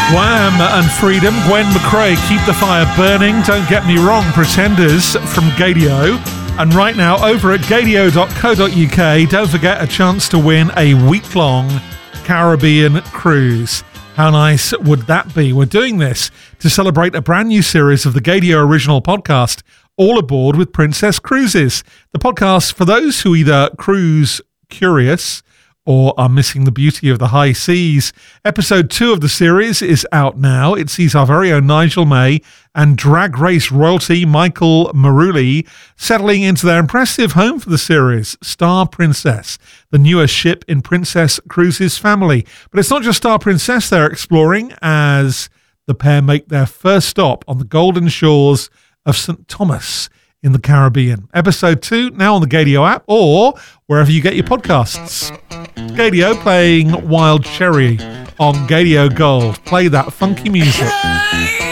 Wham and Freedom, Gwen McRae, Keep the Fire Burning, Don't Get Me Wrong, Pretenders from Gadio. And right now, over at gadio.co.uk, don't forget a chance to win a week-long Caribbean cruise. How nice would that be? We're doing this to celebrate a brand new series of the Gadio original podcast, All Aboard with Princess Cruises. The podcast for those who either cruise curious or are missing the beauty of the high seas. Episode 2 of the series is out now. It sees our very own Nigel May and drag race royalty Michael Maruli settling into their impressive home for the series, Star Princess, the newest ship in Princess Cruises' family. But it's not just Star Princess they're exploring as the pair make their first stop on the golden shores of St. Thomas in the Caribbean. Episode 2 now on the Gadio app or wherever you get your podcasts. Gadio playing Wild Cherry on Gadio Gold. Play that funky music.